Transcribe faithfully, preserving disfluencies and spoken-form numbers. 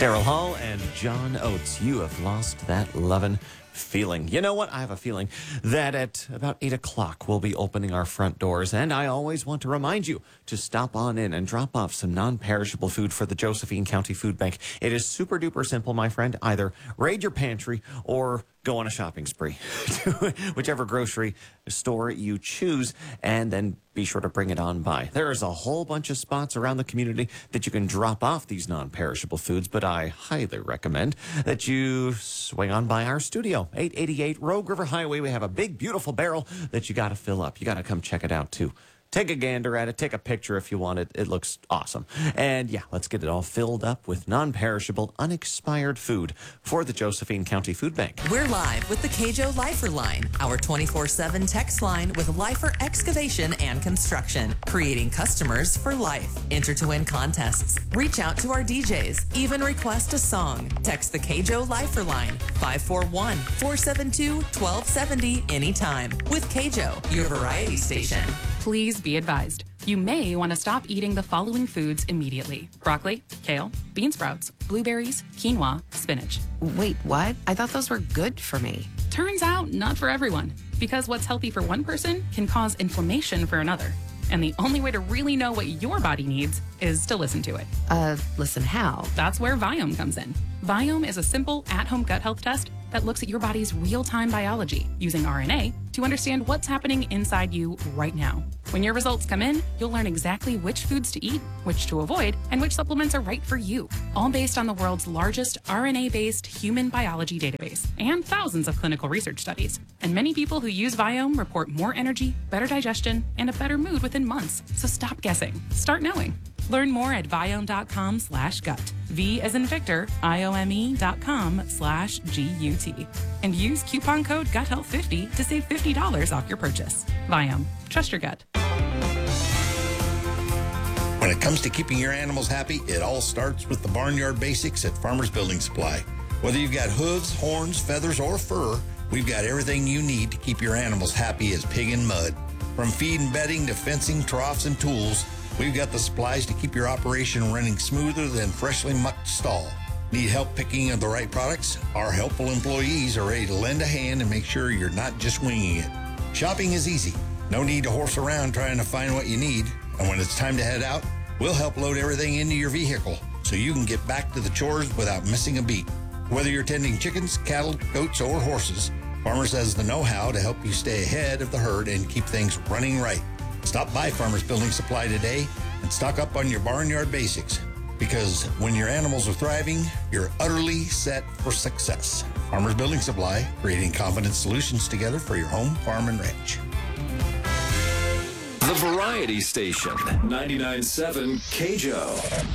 Daryl Hall and John Oates. You have lost that lovin' feeling. You know what? I have a feeling that at about eight o'clock we'll be opening our front doors, and I always want to remind you to stop on in and drop off some non-perishable food for the Josephine County Food Bank. It is super duper simple, my friend. Either raid your pantry or go on a shopping spree, whichever grocery store you choose, and then be sure to bring it on by. There is a whole bunch of spots around the community that you can drop off these non-perishable foods, but I highly recommend that you swing on by our studio, eight eighty-eight Rogue River Highway. We have a big, beautiful barrel that you got to fill up. You got to come check it out, too. Take a gander at it. Take a picture if you want it. It looks awesome. And yeah, let's get it all filled up with non-perishable, unexpired food for the Josephine County Food Bank. We're live with the K-Jo Lifer Line, our twenty-four seven text line with Lifer Excavation and Construction, creating customers for life. Enter to win contests. Reach out to our D Js. Even request a song. Text the K-Jo Lifer Line, five four one, four seven two, one two seven zero anytime. With K-Jo, your variety station. Please be advised. You may want to stop eating the following foods immediately. Broccoli, kale, bean sprouts, blueberries, quinoa, spinach. Wait, what? I thought those were good for me. Turns out, not for everyone. Because what's healthy for one person can cause inflammation for another. And the only way to really know what your body needs is to listen to it. Uh, listen how? That's where Viome comes in. Viome is a simple at-home gut health test that looks at your body's real-time biology using R N A to understand what's happening inside you right now. When your results come in, you'll learn exactly which foods to eat, which to avoid, and which supplements are right for you, all based on the world's largest R N A-based human biology database and thousands of clinical research studies. And many people who use Viome report more energy, better digestion, and a better mood within months. So stop guessing. Start knowing. Learn more at Viome.com slash gut. V as in Victor, I-O-M-E dot com slash G-U-T. And use coupon code gut health fifty to save fifty dollars off your purchase. Viome. Trust your gut. When it comes to keeping your animals happy, it all starts with the barnyard basics at Farmers Building Supply. Whether you've got hooves, horns, feathers, or fur, we've got everything you need to keep your animals happy as pig in mud. From feed and bedding to fencing, troughs, and tools, we've got the supplies to keep your operation running smoother than freshly mucked stall. Need help picking the right products? Our helpful employees are ready to lend a hand and make sure you're not just winging it. Shopping is easy. No need to horse around trying to find what you need. And when it's time to head out, we'll help load everything into your vehicle so you can get back to the chores without missing a beat. Whether you're tending chickens, cattle, goats, or horses, Farmers has the know-how to help you stay ahead of the herd and keep things running right. Stop by Farmers Building Supply today and stock up on your barnyard basics, because when your animals are thriving, you're utterly set for success. Farmers Building Supply, creating confident solutions together for your home, farm, and ranch. The Variety Station, ninety-nine point seven K J O.